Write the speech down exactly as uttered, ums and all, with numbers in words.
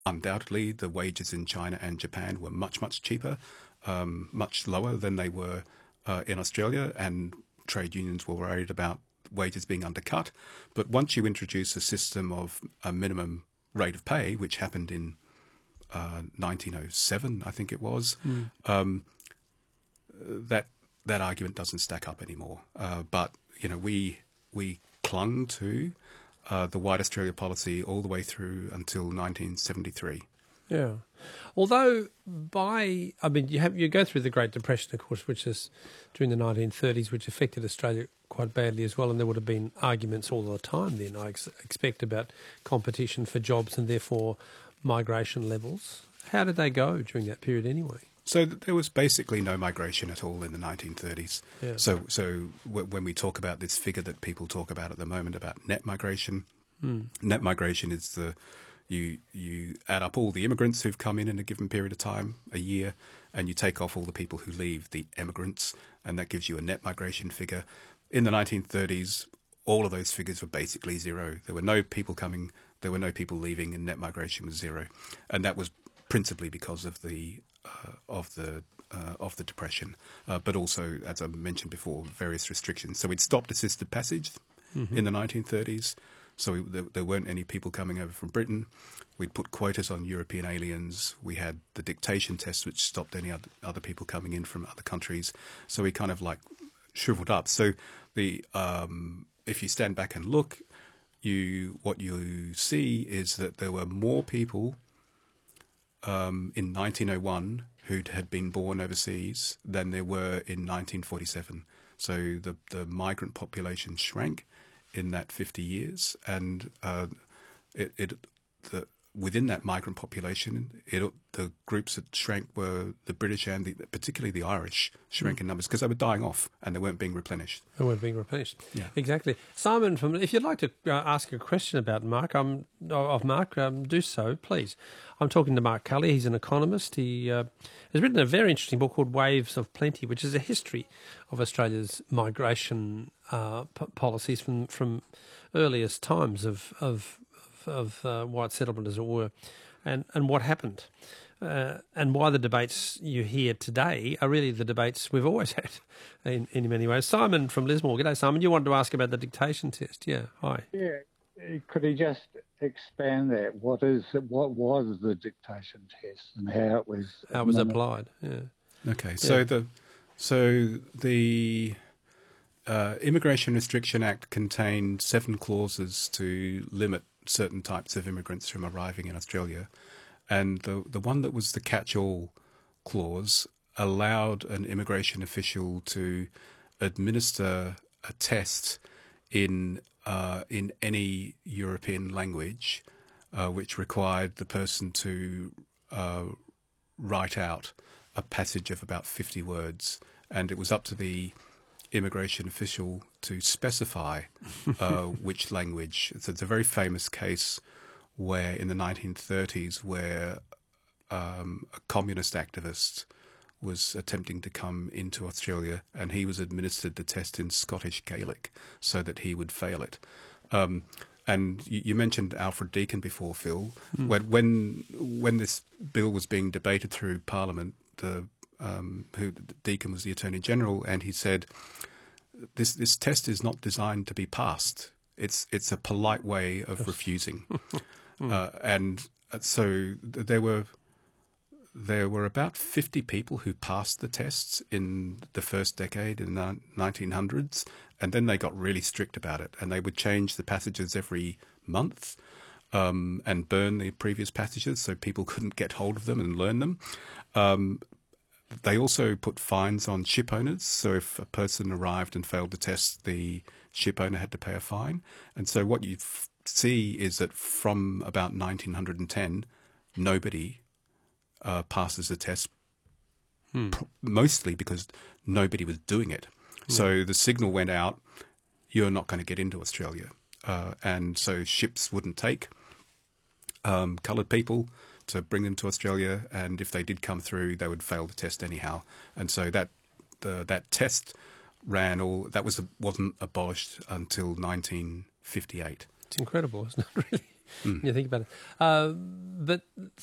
undoubtedly the wages in China and Japan were much, much cheaper, um, much lower than they were uh, in Australia, and trade unions were worried about wages being undercut. But once you introduce a system of a minimum rate of pay, which happened in uh, nineteen oh seven, I think it was, Mm. um, that that argument doesn't stack up anymore. Uh, but you know, we we clung to uh, the White Australia policy all the way through until nineteen seventy-three. Yeah. Although by, I mean, you have you go through the Great Depression, of course, which is during the nineteen thirties, which affected Australia quite badly as well, and there would have been arguments all the time then, I ex- expect, about competition for jobs and therefore migration levels. How did they go during that period anyway? So th- there was basically no migration at all in the nineteen thirties. Yeah. So so w- when we talk about this figure that people talk about at the moment about net migration, Mm. net migration is the you you add up all the immigrants who've come in in a given period of time, a year, and you take off all the people who leave, the emigrants, and that gives you a net migration figure. In the nineteen thirties, all of those figures were basically zero. There were no people coming, there were no people leaving, and net migration was zero. And that was principally because of the uh, of the uh, of the depression, uh, but also, as I mentioned before, various restrictions. So we'd stopped assisted passage Mm-hmm. in the nineteen thirties. So we, there, there weren't any people coming over from Britain. We'd put quotas on European aliens. We had the dictation test, which stopped any other, other people coming in from other countries. So we kind of like shriveled up. So the um, if you stand back and look, you what you see is that there were more people um, in nineteen oh one who had been born overseas than there were in nineteen forty-seven. So the the migrant population shrank in that fifty years, and uh, it, it the, within that migrant population, it, the groups that shrank were the British and the, particularly the Irish shrank Mm. in numbers because they were dying off and they weren't being replenished. They weren't being replenished. Yeah. Exactly. Simon, from if you'd like to uh, ask a question about Mark, um, of Mark, um, do so, please. I'm talking to Mark Cully. He's an economist. He uh, has written a very interesting book called Waves of Plenty, which is a history of Australia's migration uh, p- policies from from earliest times of of of uh, white settlement, as it were, and and what happened. Uh, and why the debates you hear today are really the debates we've always had in, in many ways. Simon from Lismore. G'day, Simon. You wanted to ask about the dictation test. Yeah, hi. Yeah, could he just expand that? What is what was the dictation test and how it was How it was administered? applied, yeah. Okay, so Yeah. the so the uh, Immigration Restriction Act contained seven clauses to limit certain types of immigrants from arriving in Australia, and the the one that was the catch-all clause allowed an immigration official to administer a test in uh, in any European language, uh, which required the person to uh, write out a passage of about fifty words, and it was up to the immigration official to specify uh, which language. So it's a very famous case where in the nineteen thirties where um, a communist activist was attempting to come into Australia, and he was administered the test in Scottish Gaelic so that he would fail it. Um, and you, you mentioned Alfred Deakin before, Phil. Mm. When when when this bill was being debated through Parliament, the um, who Deakin was the Attorney General, and he said, "This this test is not designed to be passed. It's it's a polite way of refusing." Mm. uh, and so there were. There were about fifty people who passed the tests in the first decade in the nineteen hundreds, and then they got really strict about it, and they would change the passages every month um, and burn the previous passages so people couldn't get hold of them and learn them. Um, they also put fines on ship owners, so if a person arrived and failed the test, the ship owner had to pay a fine. And so what you f- see is that from about nineteen ten, nobody Uh, passes the test, Hmm. pr- mostly because nobody was doing it. So the signal went out, you're not going to get into Australia. Uh, and so ships wouldn't take um, coloured people to bring them to Australia, and if they did come through, they would fail the test anyhow. And so that the, that test ran all, that was wasn't abolished until nineteen fifty-eight. It's incredible, isn't it, really? Mm. You think about it. Uh, but